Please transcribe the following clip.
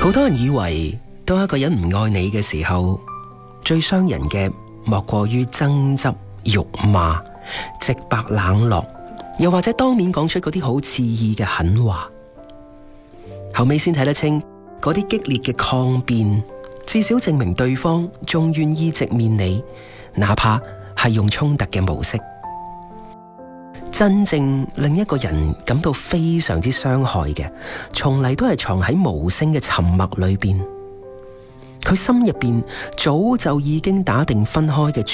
好多人以為當一個人唔愛你嘅時候，最傷人嘅莫過於爭執、辱罵、直白冷落，又或者當面講出嗰啲好刺意嘅狠話。後尾先睇得清，嗰啲激烈嘅抗辯，至少證明對方仲願意直面你，哪怕係用衝突嘅模式。真正令一個人感到非常之傷害嘅，從嚟都係藏喺無聲嘅沉默裏邊。佢心入邊早就已經打定分開嘅